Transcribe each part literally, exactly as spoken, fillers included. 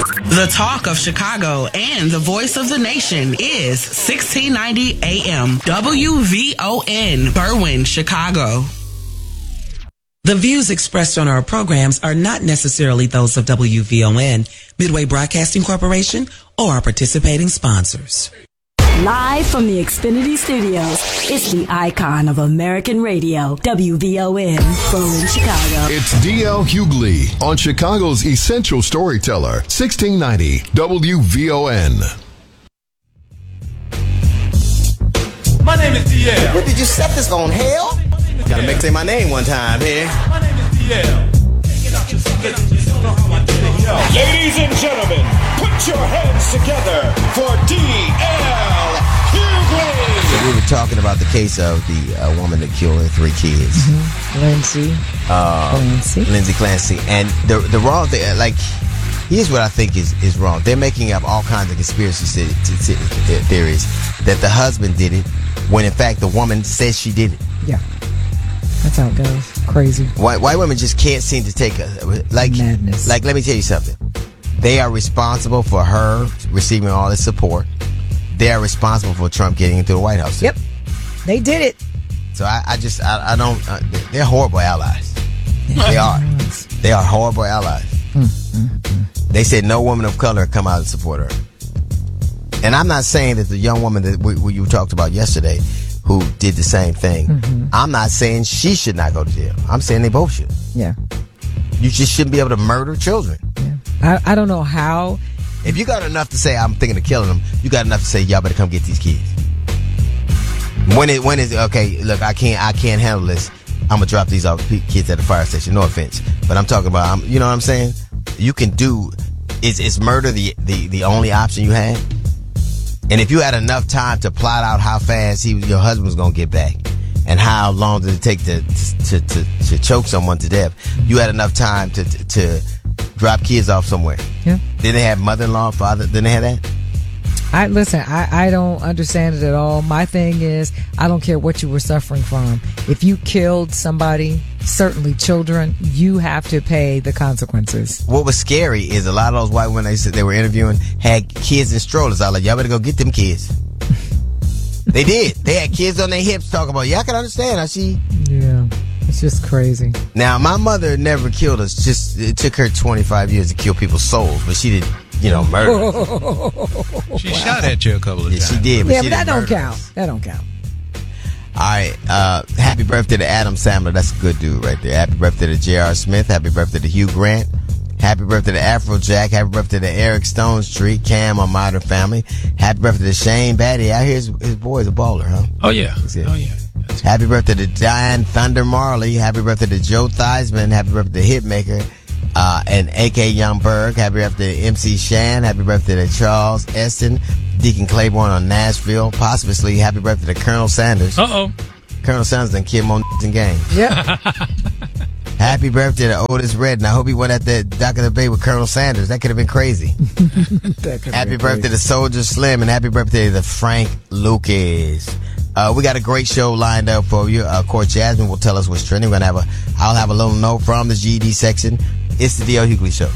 The talk of Chicago and the voice of the nation is sixteen ninety A M W V O N, Berwyn, Chicago. The views expressed on our programs are not necessarily those of W V O N, Midway Broadcasting Corporation, or our participating sponsors. Live from the Xfinity Studios, it's the icon of American radio, W V O N, Berwyn, Chicago. It's D L Hughley on Chicago's Essential Storyteller, sixteen ninety W V O N. My name is D L. What did you set this on, hell? Gotta make say my name one time here. My name is D L. Ladies and gentlemen, put your hands together for D L Hughley. So we were talking about the case of the uh, woman that killed her three kids. Mm-hmm. Lindsay. Uh, Clancy. Lindsay Clancy. And the the wrong thing, like, here's what I think is, is wrong. They're making up all kinds of conspiracy theories that the husband did it, when in fact the woman says she did it. Yeah. That's how it goes. Crazy. White, white women just can't seem to take a, like, madness. Like, let me tell you something. They are responsible for her receiving all this support. They are responsible for Trump getting into the White House. Yep. They did it. So I, I just, I, I don't, uh, they're horrible allies. They are. They are horrible allies. Mm, mm, mm. They said no woman of color come out and support her. And I'm not saying that the young woman that we, we, you talked about yesterday who did the same thing, mm-hmm. I'm not saying she should not go to jail. I'm saying they both should. Yeah. You just shouldn't be able to murder children. Yeah. I, I don't know how. If you got enough to say, I'm thinking of killing them, you got enough to say, y'all better come get these kids. When it, when is, okay, look, I can't, I can't handle this. I'm gonna drop these off kids at the fire station. No offense. But I'm talking about, I'm, you know what I'm saying? You can do, is, is murder the, the, the only option you have? And if you had enough time to plot out how fast he, your husband was going to get back and how long did it take to, to, to, to choke someone to death, you had enough time to, to, to drop kids off somewhere. Yeah. Didn't they have mother-in-law, father? Didn't they have that? I listen, I, I don't understand it at all. My thing is, I don't care what you were suffering from. If you killed somebody, certainly children, you have to pay the consequences. What was scary is a lot of those white women they said they were interviewing had kids in strollers. I was like, y'all better go get them kids. They did. They had kids on their hips talking about, yeah, I can understand. I see. Yeah. It's just crazy. Now, my mother never killed us. Just it took her twenty-five years to kill people's souls, but she didn't, you know, murder. She wow. shot at you a couple of yeah, times. She did, but yeah, she but that don't murder count. us. That don't count. All right. Uh, happy birthday to Adam Sandler. That's a good dude right there. Happy birthday to J R. Smith. Happy birthday to Hugh Grant. Happy birthday to Afrojack. Happy birthday to Eric Stone Street, Cam on Modern Family. Happy birthday to Shane Batty. Out here, his, his boy's a baller, huh? Oh, yeah. Oh, yeah. That's happy birthday to Diane Thunder Marley. Happy birthday to Joe Theismann. Happy birthday to Hitmaker. Uh, and A K Young Berg. Happy birthday to M C Shan. Happy birthday to Charles Eston. Deacon Claiborne on Nashville. Possibly happy birthday to Colonel Sanders. Uh-oh. Colonel Sanders and Kim on and game. Yep. Happy birthday to Otis Redden. I hope he went at the Dock of the Bay with Colonel Sanders. That could have been crazy. Happy birthday to Soldier Slim and happy birthday to Frank Lucas. Uh, we got a great show lined up for you. Uh, of course, Jasmine will tell us what's trending. We're gonna have a, I'll have a little note from the G E D section. It's the D L Hughley Show.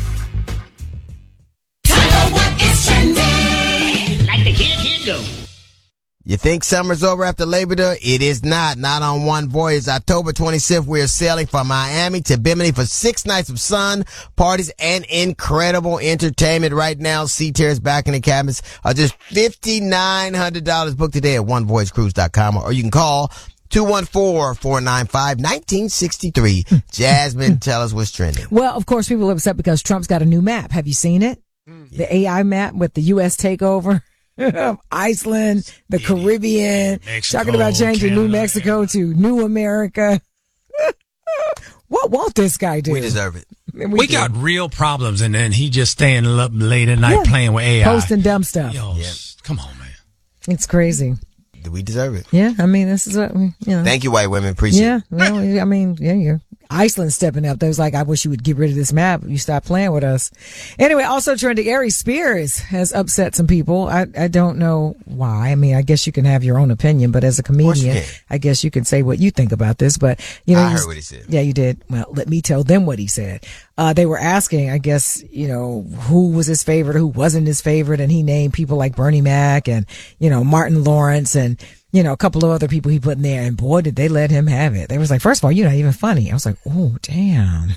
I know what is trending. Like the kid, kid go. You think summer's over after Labor Day? It is not. Not on one voyage. October twenty-sixth, we are sailing from Miami to Bimini for six nights of sun, parties, and incredible entertainment. Right now, Sea Terrace back in the cabins are just five thousand nine hundred dollars. Book today at one voyage cruise dot com, or you can call two one four, four nine five, one nine six three. Jasmine, tell us what's trending. Well, of course, people are upset because Trump's got a new map. Have you seen it? Mm, the A I map with the U S takeover. Iceland, the Caribbean, Mexico, talking about changing Canada. New Mexico to New America. What won't this guy do? We deserve it. We, We got real problems, and then he just staying up late at night Yeah. playing with A I. posting dumb stuff. Yo, Yeah. come on, man. It's crazy. We deserve it. Yeah, I mean, this is what we, you know. Thank you, white women. Appreciate Yeah, it. well, I mean, yeah, you're Iceland stepping up. They was like, I wish you would get rid of this map. You stop playing with us. Anyway, also trending, Aries Spears has upset some people. I, I don't know why. I mean, I guess you can have your own opinion, but as a comedian, I guess you can say what you think about this. But, you know, I heard what he said. Yeah, you did. Well, let me tell them what he said. Uh, they were asking, I guess, you know, who was his favorite, who wasn't his favorite. And he named people like Bernie Mac and, you know, Martin Lawrence and, you know, a couple of other people he put in there, and boy, did they let him have it. They was like, first of all, you're not even funny. I was like, oh, damn.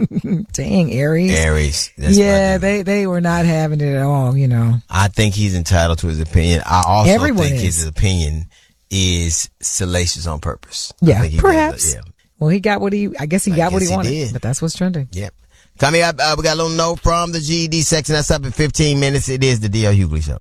Dang, Aries. Aries. That's yeah, they, they were not having it at all, you know. I think he's entitled to his opinion. I also Everyone think is. his opinion is salacious on purpose. Yeah, I think he perhaps. does, yeah. Well, he got what he, I guess he I got what guess he he wanted, did. but that's what's trending. Yep. Coming up, uh, we got a little note from the G E D section. That's up in fifteen minutes. It is the D L Hughley Show.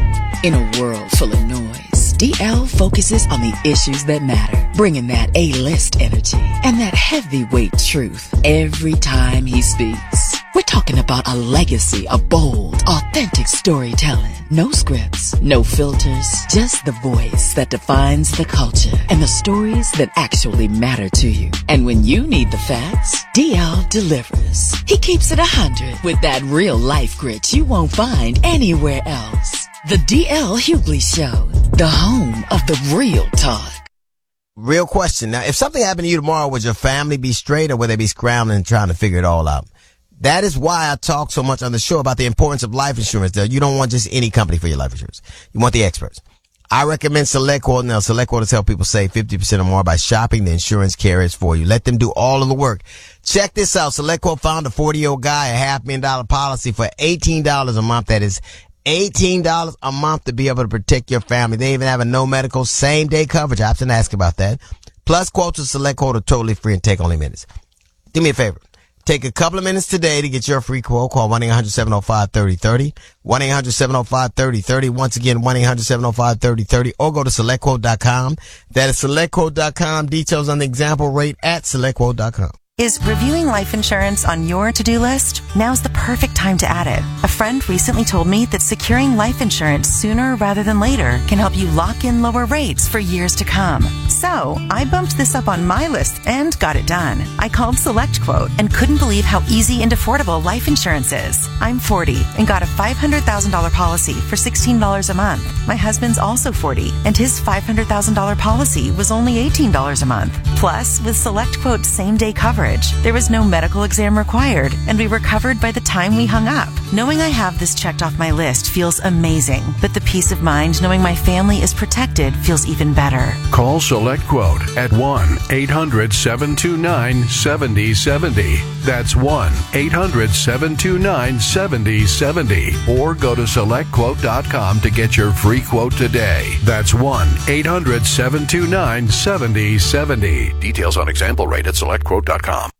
In a world full of noise, D L focuses on the issues that matter, bringing that A-list energy and that heavyweight truth every time he speaks. We're talking about a legacy of bold, authentic storytelling. No scripts, no filters, just the voice that defines the culture and the stories that actually matter to you. And when you need the facts, D L delivers. He keeps it one hundred with that real life grit you won't find anywhere else. The D L Hughley Show, the home of the real talk. Real question. Now, if something happened to you tomorrow, would your family be straight or would they be scrambling and trying to figure it all out? That is why I talk so much on the show about the importance of life insurance. You don't want just any company for your life insurance. You want the experts. I recommend SelectQuote. Now, SelectQuote has helped people save fifty percent or more by shopping the insurance carriers for you. Let them do all of the work. Check this out. SelectQuote found a forty-year-old guy a half million dollar policy for eighteen dollars a month. That is eighteen dollars a month to be able to protect your family. They even have a no medical same day coverage. I often ask about that. Plus, quotes with SelectQuote are totally free and take only minutes. Do me a favor. Take a couple of minutes today to get your free quote. Call one eight hundred seven oh five three oh three oh. one eight hundred seven oh five three oh three oh. Once again, one eight hundred seven oh five three oh three oh, or go to select quote dot com. That is select quote dot com. Details on the example rate at select quote dot com. Is reviewing life insurance on your to-do list? Now's the perfect time to add it. A friend recently told me that securing life insurance sooner rather than later can help you lock in lower rates for years to come. So, I bumped this up on my list and got it done. I called SelectQuote and couldn't believe how easy and affordable life insurance is. I'm forty and got a five hundred thousand dollars policy for sixteen dollars a month. My husband's also forty and his five hundred thousand dollars policy was only eighteen dollars a month. Plus, with SelectQuote's same-day coverage, there was no medical exam required, and we were covered by the time we hung up. Knowing I have this checked off my list feels amazing, but the peace of mind knowing my family is protected feels even better. Call SelectQuote at one eight hundred seven two nine seven oh seven oh. That's one eight hundred seven two nine seven oh seven oh. Or go to select quote dot com to get your free quote today. That's one eight hundred seven two nine seven oh seven oh. Details on example rate at select quote dot com.